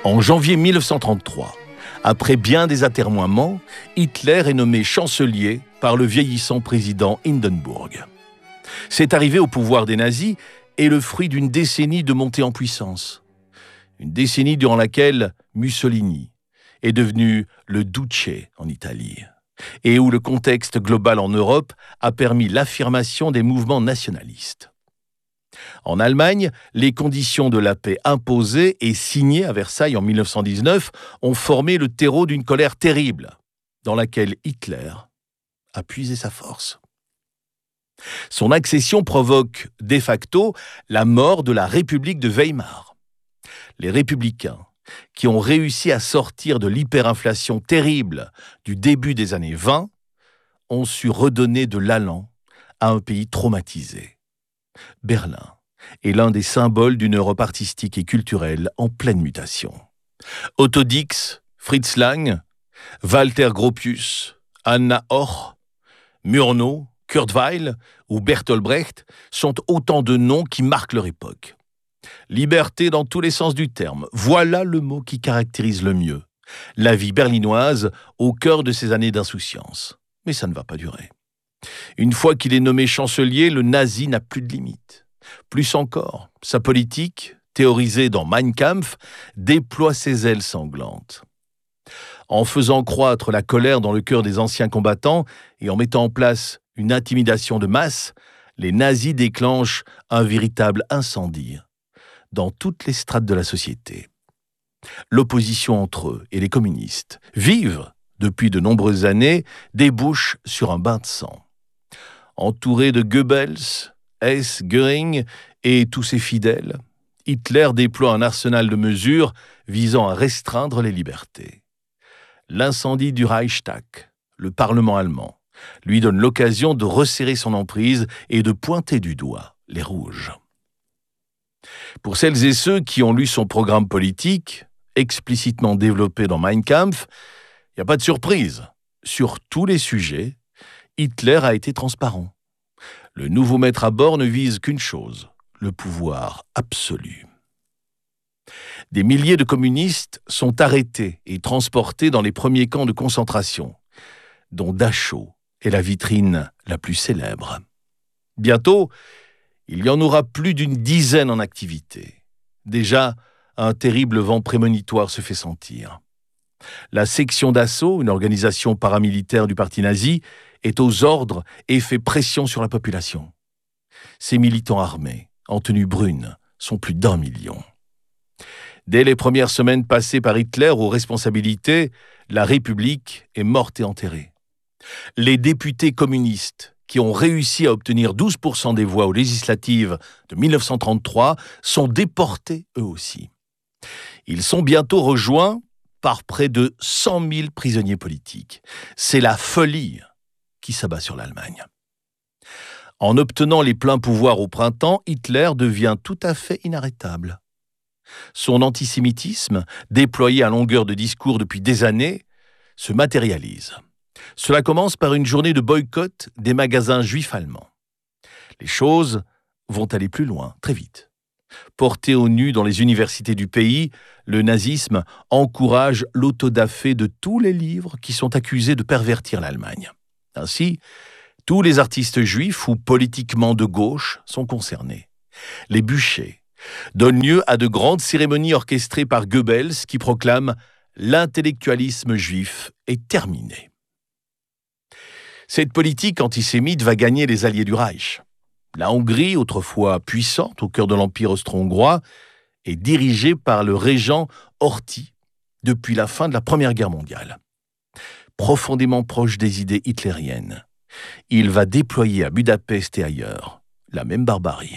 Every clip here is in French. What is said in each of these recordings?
En janvier 1933, après bien des atermoiements, Hitler est nommé chancelier par le vieillissant président Hindenburg. Cette arrivée au pouvoir des nazis est le fruit d'une décennie de montée en puissance. Une décennie durant laquelle Mussolini est devenu le Duce en Italie et où le contexte global en Europe a permis l'affirmation des mouvements nationalistes. En Allemagne, les conditions de la paix imposées et signées à Versailles en 1919 ont formé le terreau d'une colère terrible, dans laquelle Hitler a puisé sa force. Son accession provoque de facto la mort de la République de Weimar. Les républicains, qui ont réussi à sortir de l'hyperinflation terrible du début des années 20, ont su redonner de l'allant à un pays traumatisé. Berlin est l'un des symboles d'une Europe artistique et culturelle en pleine mutation. Otto Dix, Fritz Lang, Walter Gropius, Anna Hoch, Murnau, Kurt Weill ou Bertolt Brecht sont autant de noms qui marquent leur époque. Liberté dans tous les sens du terme, voilà le mot qui caractérise le mieux la vie berlinoise au cœur de ces années d'insouciance. Mais ça ne va pas durer. Une fois qu'il est nommé chancelier, le nazi n'a plus de limite. Plus encore, sa politique, théorisée dans Mein Kampf, déploie ses ailes sanglantes. En faisant croître la colère dans le cœur des anciens combattants et en mettant en place une intimidation de masse, les nazis déclenchent un véritable incendie dans toutes les strates de la société. L'opposition entre eux et les communistes, vive depuis de nombreuses années, débouche sur un bain de sang. Entouré de Goebbels, Hess, Göring et tous ses fidèles, Hitler déploie un arsenal de mesures visant à restreindre les libertés. L'incendie du Reichstag, le Parlement allemand, lui donne l'occasion de resserrer son emprise et de pointer du doigt les rouges. Pour celles et ceux qui ont lu son programme politique, explicitement développé dans Mein Kampf, il n'y a pas de surprise. Sur tous les sujets, Hitler a été transparent. Le nouveau maître à bord ne vise qu'une chose, le pouvoir absolu. Des milliers de communistes sont arrêtés et transportés dans les premiers camps de concentration, dont Dachau est la vitrine la plus célèbre. Bientôt, il y en aura plus d'une dizaine en activité. Déjà, un terrible vent prémonitoire se fait sentir. La section d'assaut, une organisation paramilitaire du parti nazi, est aux ordres et fait pression sur la population. Ces militants armés, en tenue brune, sont plus d'1 million. Dès les premières semaines passées par Hitler aux responsabilités, la République est morte et enterrée. Les députés communistes, qui ont réussi à obtenir 12% des voix aux législatives de 1933, sont déportés eux aussi. Ils sont bientôt rejoints par près de 100 000 prisonniers politiques. C'est la folie qui s'abat sur l'Allemagne. En obtenant les pleins pouvoirs au printemps, Hitler devient tout à fait inarrêtable. Son antisémitisme, déployé à longueur de discours depuis des années, se matérialise. Cela commence par une journée de boycott des magasins juifs allemands. Les choses vont aller plus loin, très vite. Porté au nu dans les universités du pays, le nazisme encourage l'autodafé de tous les livres qui sont accusés de pervertir l'Allemagne. Ainsi, tous les artistes juifs ou politiquement de gauche sont concernés. Les bûchers donnent lieu à de grandes cérémonies orchestrées par Goebbels qui proclament « l'intellectualisme juif est terminé ». Cette politique antisémite va gagner les alliés du Reich. La Hongrie, autrefois puissante au cœur de l'Empire austro-hongrois, est dirigée par le régent Horthy depuis la fin de la Première Guerre mondiale. Profondément proche des idées hitlériennes, il va déployer à Budapest et ailleurs la même barbarie.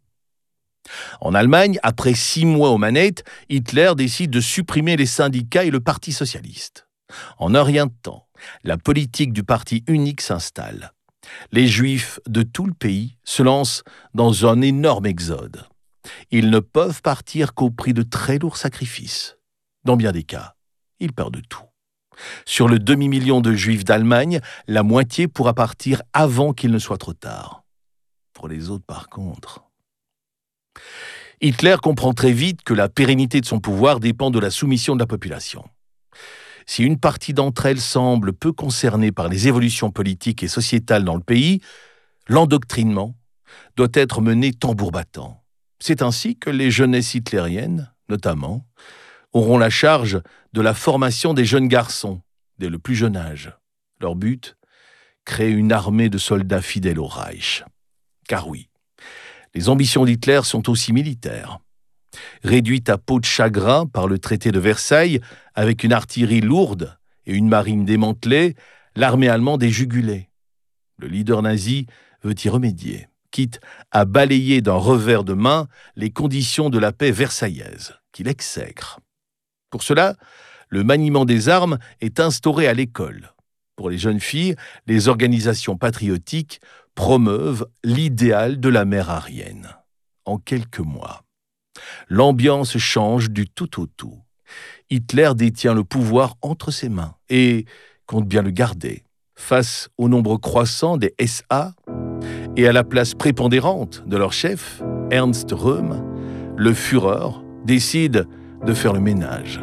En Allemagne, après 6 mois aux manettes, Hitler décide de supprimer les syndicats et le Parti socialiste. En un rien de temps, la politique du parti unique s'installe. Les Juifs de tout le pays se lancent dans un énorme exode. Ils ne peuvent partir qu'au prix de très lourds sacrifices. Dans bien des cas, ils perdent tout. Sur le demi-million de Juifs d'Allemagne, la moitié pourra partir avant qu'il ne soit trop tard. Pour les autres, par contre, Hitler comprend très vite que la pérennité de son pouvoir dépend de la soumission de la population. Si une partie d'entre elles semble peu concernée par les évolutions politiques et sociétales dans le pays, l'endoctrinement doit être mené tambour battant. C'est ainsi que les jeunesses hitlériennes, notamment, auront la charge de la formation des jeunes garçons dès le plus jeune âge. Leur but, créer une armée de soldats fidèles au Reich. Car oui, les ambitions d'Hitler sont aussi militaires. Réduite à peau de chagrin par le traité de Versailles, avec une artillerie lourde et une marine démantelée, l'armée allemande est jugulée. Le leader nazi veut y remédier, quitte à balayer d'un revers de main les conditions de la paix versaillaise, qu'il exècre. Pour cela, le maniement des armes est instauré à l'école. Pour les jeunes filles, les organisations patriotiques promeuvent l'idéal de la mère aryenne. En quelques mois, l'ambiance change du tout au tout. Hitler détient le pouvoir entre ses mains et compte bien le garder. Face au nombre croissant des SA et à la place prépondérante de leur chef, Ernst Röhm, le Führer décide de faire le ménage.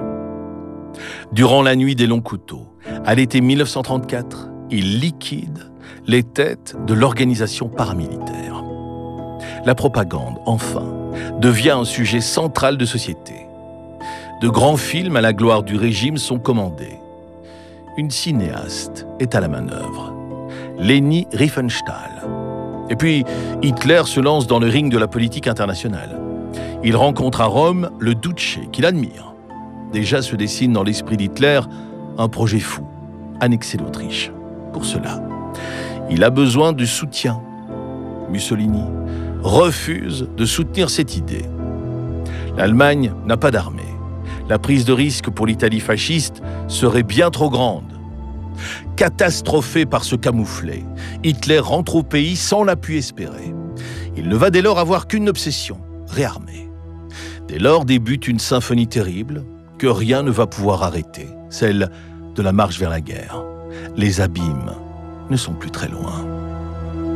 Durant la nuit des longs couteaux, à l'été 1934, il liquide les têtes de l'organisation paramilitaire. La propagande, enfin, devient un sujet central de société. De grands films à la gloire du régime sont commandés. Une cinéaste est à la manœuvre, Leni Riefenstahl. Et puis, Hitler se lance dans le ring de la politique internationale. Il rencontre à Rome le Duce, qu'il admire. Déjà se dessine dans l'esprit d'Hitler un projet fou, annexer l'Autriche. Pour cela, il a besoin de soutien. Mussolini refuse de soutenir cette idée. L'Allemagne n'a pas d'armée. La prise de risque pour l'Italie fasciste serait bien trop grande. Catastrophé par ce camouflet, Hitler rentre au pays sans l'appui espéré. Il ne va dès lors avoir qu'une obsession, réarmer. Dès lors débute une symphonie terrible que rien ne va pouvoir arrêter, celle de la marche vers la guerre. Les abîmes ne sont plus très loin.